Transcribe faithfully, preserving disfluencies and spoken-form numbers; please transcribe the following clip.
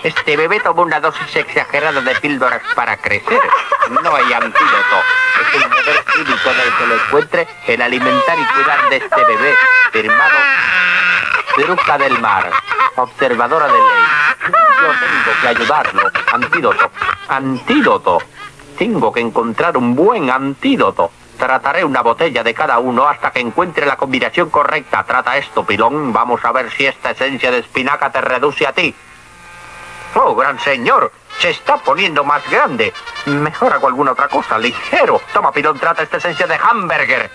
Este bebé tomó una dosis exagerada de píldoras para crecer. No hay antídoto. Es el deber cívico del que lo encuentre el alimentar y cuidar de este bebé. Firmado Bruja del Mar, observadora de ley. Yo tengo que ayudarlo. Antídoto. Antídoto. Tengo que encontrar un buen antídoto. Trataré una botella de cada uno hasta que encuentre la combinación correcta. Trata esto, pilón. Vamos a ver si esta esencia de espinaca te reduce a ti. Oh, gran señor. Se está poniendo más grande. Mejor hago alguna otra cosa. Ligero. Toma, pilón, trata esta esencia de hamburger.